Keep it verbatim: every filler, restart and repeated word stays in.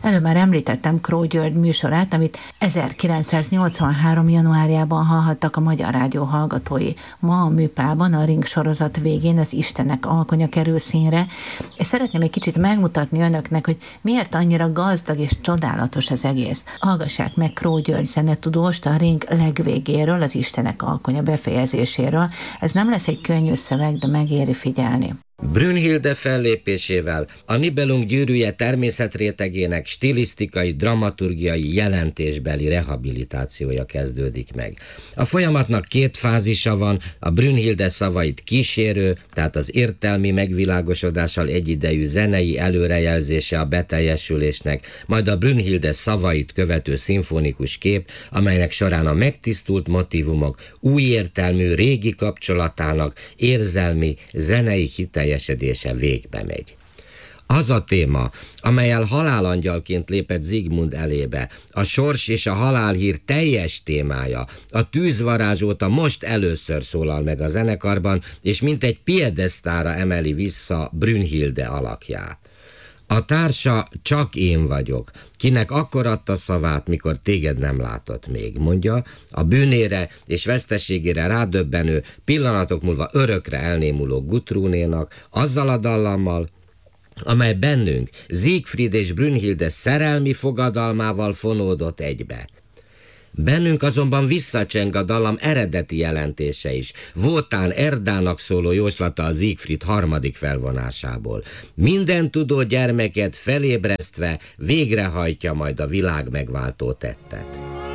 Előbb már említettem Kró György műsorát, amit ezerkilencszáznyolcvanhárom. januárjában hallhattak a Magyar Rádió hallgatói. Ma a műpában a Ring sorozat végén az Istenek alkonya kerül színre, és szeretném egy kicsit megmutatni önöknek, hogy miért annyira gazdag és csodálatos az egész. Hallgassák meg Kró György zenetudóst a Ring legvégéről, az Istenek alkonya befejezéséről. Ez nem lesz egy könnyű szöveg, de megéri figyelni. Brünnhilde fellépésével a Nibelung gyűrűje természetrétegének stilisztikai, dramaturgiai, jelentésbeli rehabilitációja kezdődik meg. A folyamatnak két fázisa van, a Brünnhilde szavait kísérő, tehát az értelmi megvilágosodással egyidejű zenei előrejelzése a beteljesülésnek, majd a Brünnhilde szavait követő szimfonikus kép, amelynek során a megtisztult motívumok új értelmű régi kapcsolatának érzelmi, zenei hiteljesedése teljesedése végbe megy. Az a téma, amellyel halálangyalként lépett Zsigmond elébe, a sors és a halálhír teljes témája, a tűzvarázs óta most először szólal meg a zenekarban, és mint egy piedesztára emeli vissza Brünnhilde alakját. A társa csak én vagyok, kinek akkor adta szavát, mikor téged nem látott még, mondja, a bűnére és veszteségére rádöbbenő, pillanatok múlva örökre elnémuló Gudrunénak, azzal a dallammal, amely bennünk Siegfried és Brünnhilde szerelmi fogadalmával fonódott egybe. Bennünk azonban visszacseng a dallam eredeti jelentése is, Wotan Erdának szóló jóslata a Siegfried harmadik felvonásából. Minden tudó gyermeket felébresztve végrehajtja majd a világ megváltó tettet.